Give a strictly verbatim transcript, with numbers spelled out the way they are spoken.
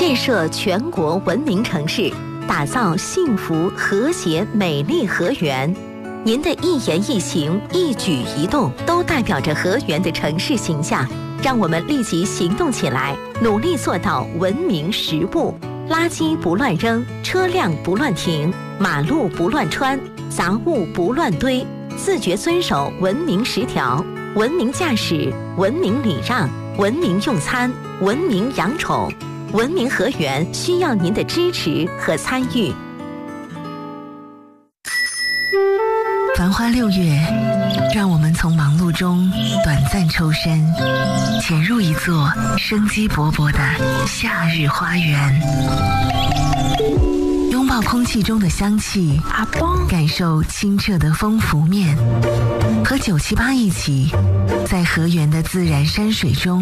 建设全国文明城市，打造幸福、和谐、美丽河源。您的一言一行、一举一动，都代表着河源的城市形象。让我们立即行动起来，努力做到文明十步：垃圾不乱扔，车辆不乱停，马路不乱穿，杂物不乱堆，自觉遵守文明十条。文明驾驶，文明礼让，文明用餐，文明养宠。文明河源需要您的支持和参与。 繁花六月，让我们从忙碌中短暂抽身，潜入一座生机勃勃的夏日花园，拥抱空气中的香气，感受清澈的风拂面，和九七八一起，在河源的自然山水中